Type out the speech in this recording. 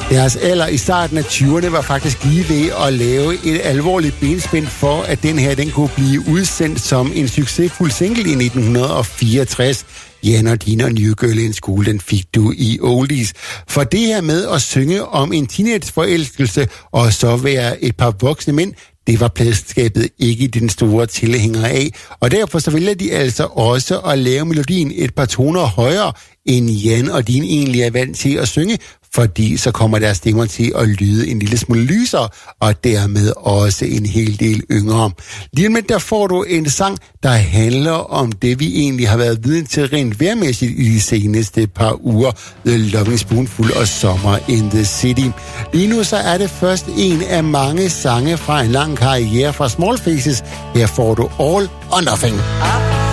Deres alder i starten af 20'erne var faktisk lige ved at lave et alvorligt benspænd for, at den her den kunne blive udsendt som en succesfuld single i 1964. Jan og Din og New Girl in School, den fik du i oldies. For det her med at synge om en teenageforelskelse og så være et par voksne mænd, det var pladselskabet ikke den store tilhænger af. Og derfor så vælger de altså også at lave melodien et par toner højere, end Jan og Din egentlig er vant til at synge, fordi så kommer deres stemmer til at lyde en lille smule lysere, og dermed også en hel del yngre. Lige med der får du en sang, der handler om det, vi egentlig har været viden til rent vejrmæssigt i de seneste par uger. The Loving Spoonful og Summer in the City. Lige nu så er det først en af mange sange fra en lang karriere fra Small Faces. Her får du All or Nothing.